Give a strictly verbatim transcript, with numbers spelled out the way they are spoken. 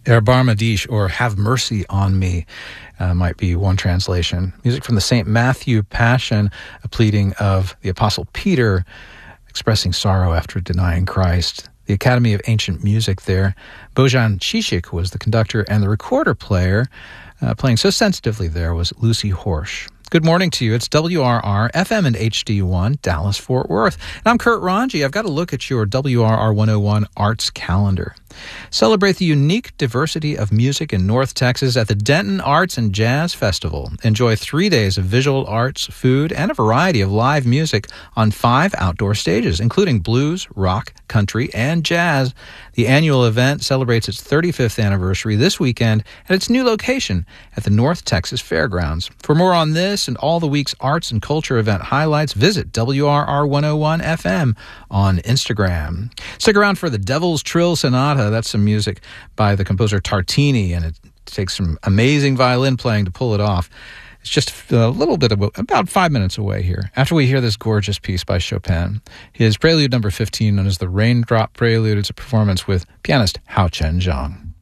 Erbarme dich, or Have Mercy on Me, uh, might be one translation. Music from the Saint Matthew Passion, a pleading of the Apostle Peter, expressing sorrow after denying Christ. The Academy of Ancient Music there. Bojan Cicic was the conductor, and the recorder player uh, playing so sensitively there was Lucy Horsch. Good morning to you. It's W R R, F M and H D one, Dallas-Fort Worth. And I'm Kurt Ranji. I've got a look at your W R R one oh one Arts Calendar. Celebrate the unique diversity of music in North Texas at the Denton Arts and Jazz Festival. Enjoy three days of visual arts, food, and a variety of live music on five outdoor stages, including blues, rock, country, and jazz. The annual event celebrates its thirty-fifth anniversary this weekend at its new location at the North Texas Fairgrounds. For more on this and all the week's arts and culture event highlights, visit W R R one oh one F M on Instagram. Stick around for the Devil's Trill Sonata. That's some music by the composer Tartini, and it takes some amazing violin playing to pull it off. It's just a little bit of, about five minutes away here, after we hear this gorgeous piece by Chopin. His Prelude number fifteen, known as the Raindrop Prelude, it's a performance with pianist Hao Chen Zhang.